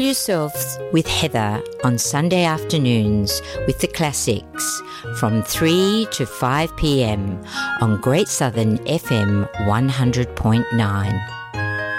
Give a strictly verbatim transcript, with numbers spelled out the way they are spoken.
Yourselves with Heather on Sunday afternoons with the classics from three to five p.m. on Great Southern F M one hundred point nine.